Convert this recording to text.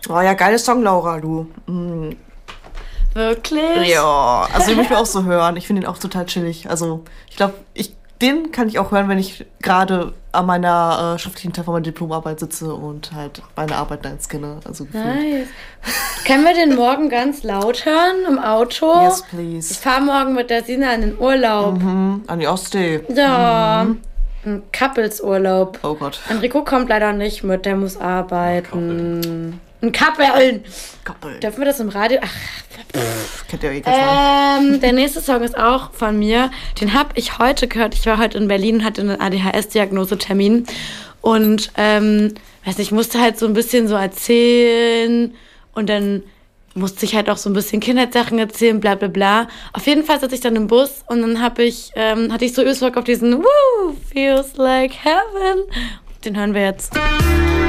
Oh ja, geiler Song, Laura, du. Wirklich? Ja, also den möchte ich auch so hören. Ich finde ihn auch total chillig. Also ich glaube, den kann ich auch hören, wenn ich gerade an meiner schriftlichen Teil von meiner Diplomarbeit sitze und halt meine Arbeit da scanne. Also gefühlt. Nice. Können wir den morgen ganz laut hören im Auto? Yes, Ich please. fahre morgen mit der Sina in den Urlaub. An die Ostsee. Ja, ein Couple-Urlaub. Oh Gott. Enrico kommt leider nicht mit, der muss arbeiten. Ein Couple. Couple. Dürfen wir das im Radio? Ach, Kennt ihr eh keinen. der nächste Song ist auch von mir. Den habe ich heute gehört. Ich war heute in Berlin und hatte einen ADHS-Diagnosetermin. Und, weiß nicht, ich musste halt so ein bisschen so erzählen. Und dann musste ich halt auch so ein bisschen Kindheitssachen erzählen, bla bla bla. Auf jeden Fall saß ich dann im Bus und dann hatte ich so übelst Bock auf diesen Woo, feels like heaven. Den hören wir jetzt.